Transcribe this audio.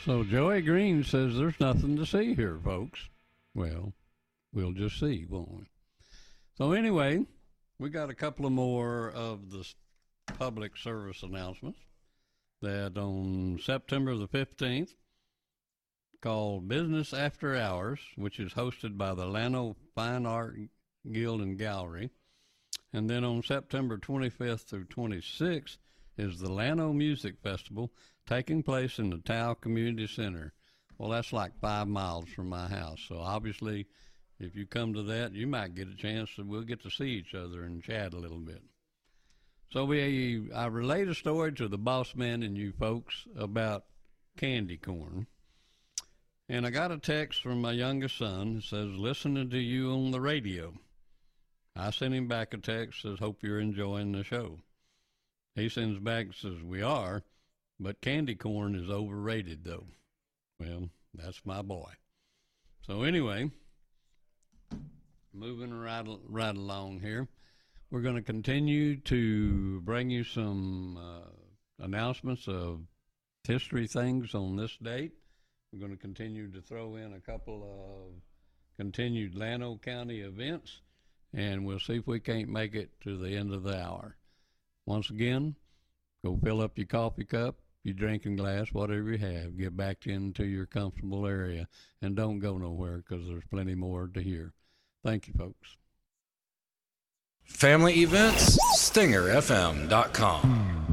So Joey Green says there's nothing to see here, folks. Well, we'll just see, won't we? So anyway, we got a couple of more of the public service announcements that on September the 15th, called Business After Hours, which is hosted by the Llano Fine Art Guild and Gallery. And then on September 25th through 26th is the Llano Music Festival taking place in the Tao Community Center. Well, that's like 5 miles from my house. So obviously, if you come to that, you might get a chance that we'll get to see each other and chat a little bit. So I relate a story to the boss man and you folks about candy corn. And I got a text from my youngest son that says, listening to you on the radio. I sent him back a text that says, hope you're enjoying the show. He sends back and says, we are, but candy corn is overrated, though. Well, that's my boy. So anyway, moving right along here, we're going to continue to bring you some announcements of history things on this date. We're going to continue to throw in a couple of continued Llano County events, and we'll see if we can't make it to the end of the hour. Once again, go fill up your coffee cup, your drinking glass, whatever you have. Get back into your comfortable area, and don't go nowhere because there's plenty more to hear. Thank you, folks. Family events, StingerFM.com.